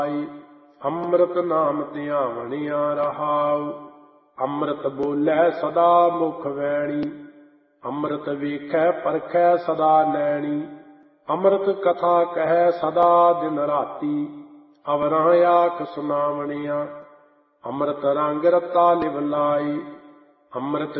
ਅੰਮ੍ਰਿਤ ਨਾਮ ਧਿਆਵਣਿਆ ਰਹਾਉ। ਅੰਮ੍ਰਿਤ ਬੋਲੇ ਸਦਾ ਮੁਖ ਵੈਣੀ, ਅੰਮ੍ਰਿਤ ਵੇਖੈ ਪਰਖੈ ਸਦਾ ਨੈਣੀ। ਅੰਮ੍ਰਿਤ ਕਥਾ ਕਹੈ ਸਦਾ ਦਿਨ ਰਾਤੀ, ਅਵਰਾਂ ਆਖ ਸੁਨਾਵਣਿਆ। ਅੰਮ੍ਰਿਤ ਰੰਗ ਰਤਾ ਲਿਵ ਲਾਈ, ਅੰਮ੍ਰਿਤ